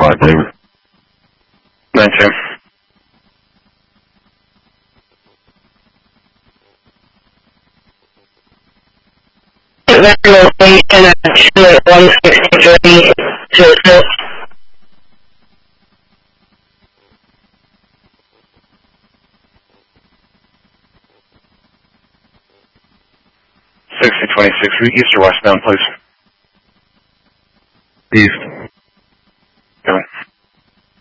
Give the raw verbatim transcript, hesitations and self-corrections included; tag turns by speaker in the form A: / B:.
A: five, David.
B: nine two. That location at two at one sixty-three to two. sixty twenty-six, east or westbound, please?
A: East.